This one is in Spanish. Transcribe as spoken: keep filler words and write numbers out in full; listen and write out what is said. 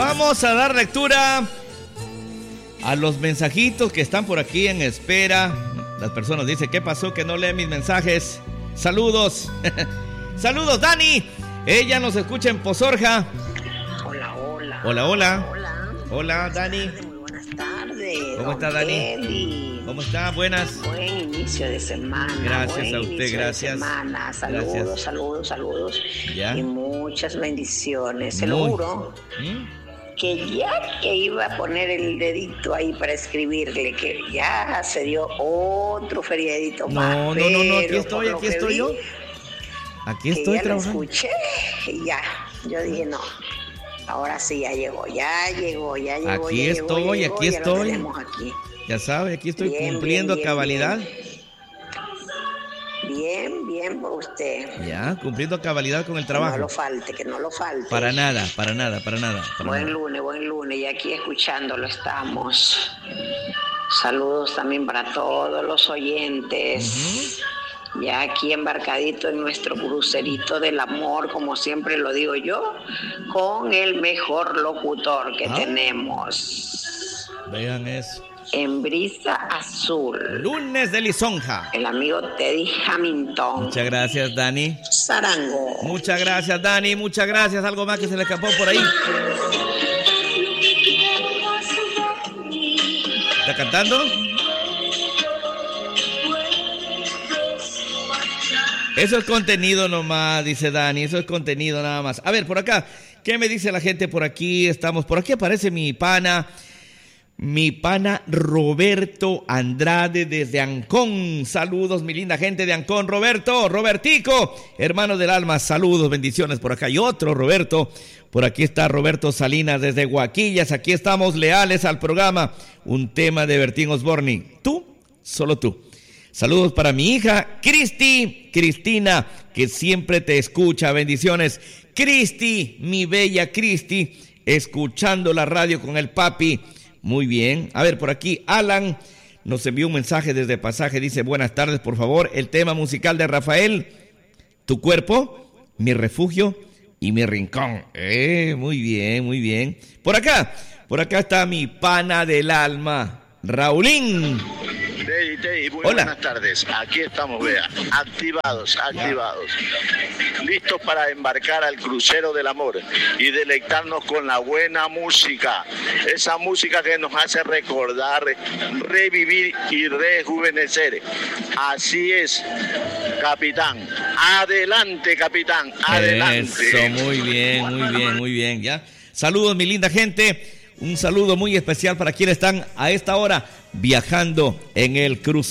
Vamos a dar lectura a los mensajitos que están por aquí en espera. Las personas dicen, ¿qué pasó que no leen mis mensajes? Saludos. Saludos, Dani. Ella nos escucha en Pozorja. Hola, hola. Hola, hola. Hola. Hola, Dani. Muy buenas tardes. ¿Cómo está, Dani? Eddie. ¿Cómo está? Buenas. Buen inicio de semana. Gracias buen a usted, inicio gracias. De semana. Saludos, Gracias. saludos, saludos. ¿Ya? Y muchas bendiciones. Se Muy. lo juro ¿Mm? que ya que iba a poner el dedito ahí para escribirle, que ya se dio otro feriadito más. No, no, no, no, aquí pero estoy, por lo aquí que estoy vi, yo. Aquí que estoy ya trabajando. lo escuché y ya. Yo dije, no. Ahora sí, ya llegó, ya llegó, ya llegó. Aquí ya estoy, llegó, ya llegó, aquí ya lo estoy. tenemos aquí. Ya sabe, aquí estoy Bien, cumpliendo bien, a bien, cabalidad. Bien, bien por usted. Ya, cumpliendo a cabalidad con el Que no trabajo. lo falte, que no lo falte. Para nada, para nada, para nada. Para Buen nada. lunes, buen lunes, y aquí escuchándolo estamos. Saludos también para todos los oyentes. Uh-huh. Ya aquí embarcadito en nuestro crucerito del amor, como siempre lo digo yo, con el mejor locutor que ah. tenemos. Vean eso. En Brisa Azul. Lunes de Lisonja. El amigo Teddy Hamilton. Muchas gracias, Dani. Sarango. Muchas gracias, Dani. Muchas gracias. Algo más que se le escapó por ahí. ¿Está cantando? Eso es contenido nomás, dice Dani. Eso es contenido nada más. A ver, por acá. ¿Qué me dice la gente por aquí? Estamos por aquí. Aparece mi pana. Mi pana Roberto Andrade desde Ancón. Saludos, mi linda gente de Ancón. Roberto, Robertico, hermano del alma. Saludos, bendiciones por acá. Y otro Roberto. Por aquí está Roberto Salinas desde Huaquillas. Aquí estamos leales al programa. Un tema de Bertín Osborne. Tú, solo tú. Saludos para mi hija, Cristi, Cristina, que siempre te escucha. Bendiciones. Cristi, mi bella Cristi, escuchando la radio con el papi. Muy bien. A ver, por aquí, Alan nos envió un mensaje desde Pasaje. Dice, buenas tardes, por favor. El tema musical de Rafael, Tu cuerpo, mi refugio y mi rincón. Eh, muy bien, muy bien. Por acá, por acá está mi pana del alma, Raulín. Teddy, Teddy, muy Hola. Buenas tardes. Aquí estamos, vea, activados, activados. Listos para embarcar al crucero del amor y deleitarnos con la buena música. Esa música que nos hace recordar, revivir y rejuvenecer. Así es, capitán. Adelante, capitán. Adelante. Eso, muy bien, muy bien, muy bien. ¿Ya? Saludos, mi linda gente. Un saludo muy especial para quienes están a esta hora viajando en el crucero.